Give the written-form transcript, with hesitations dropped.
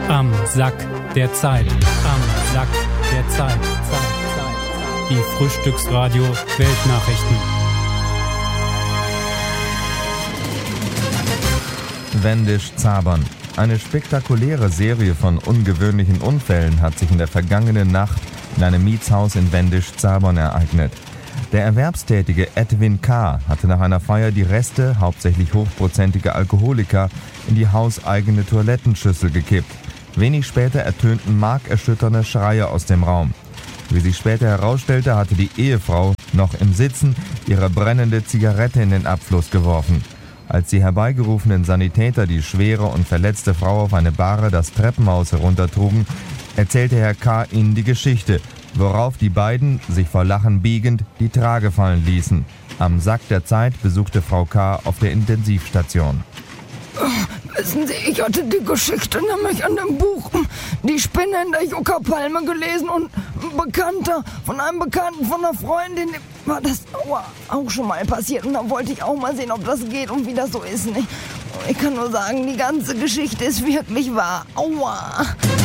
Am Sack der Zeit. Am Sack der Zeit. Die Frühstücksradio Weltnachrichten. Wendisch-Zabern. Eine spektakuläre Serie von ungewöhnlichen Unfällen hat sich in der vergangenen Nacht in einem Mietshaus in Wendisch-Zabern ereignet. Der erwerbstätige Edwin K. hatte nach einer Feier die Reste, hauptsächlich hochprozentiger Alkoholiker, in die hauseigene Toilettenschüssel gekippt. Wenig später ertönten markerschütternde Schreie aus dem Raum. Wie sich später herausstellte, hatte die Ehefrau noch im Sitzen ihre brennende Zigarette in den Abfluss geworfen. Als die herbeigerufenen Sanitäter die schwere und verletzte Frau auf eine Bahre das Treppenhaus heruntertrugen, erzählte Herr K. ihnen die Geschichte, worauf die beiden, sich vor Lachen biegend, die Trage fallen ließen. Am Sack der Zeit besuchte Frau K. auf der Intensivstation. Wissen Sie, ich hatte die Geschichte nämlich an dem Buch Die Spinne in der Juckerpalme gelesen und von einem Bekannten, von einer Freundin, war das auch schon mal passiert und da wollte ich auch mal sehen, ob das geht und wie das so ist. Nicht? Ich kann nur sagen, die ganze Geschichte ist wirklich wahr. Aua!